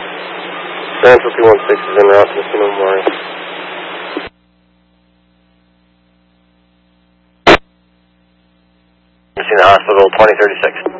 Central 216 is en route to Messina Memorial. Messina Hospital 2036.